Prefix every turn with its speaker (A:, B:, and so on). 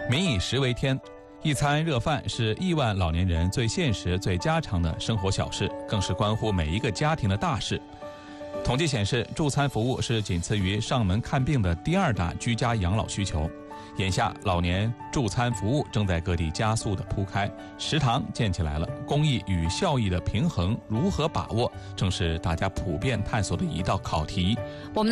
A: 民以食为天，一餐热饭是亿万老年人最现实、最家常的生活小事，更是关乎每一个家庭的大事。统计显示，助餐服务是仅次于上门看病的第二大居家养老需求。眼下，老年助餐服务正在各地加速的铺开，食堂建起来了，公益与效益的平衡如何把握，正是大家普遍探索的一道考题。
B: 我们